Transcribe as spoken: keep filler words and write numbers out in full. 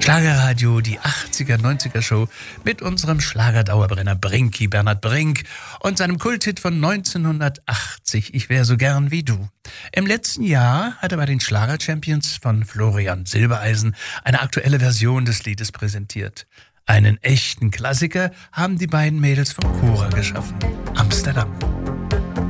Schlagerradio, die achtziger, neunziger Show mit unserem Schlagerdauerbrenner Brinky, Bernhard Brink und seinem Kulthit von neunzehnhundertachtzig, Ich wär so gern wie du. Im letzten Jahr hat er bei den Schlager-Champions von Florian Silbereisen eine aktuelle Version des Liedes präsentiert. Einen echten Klassiker haben die beiden Mädels von Cora geschaffen. Amsterdam.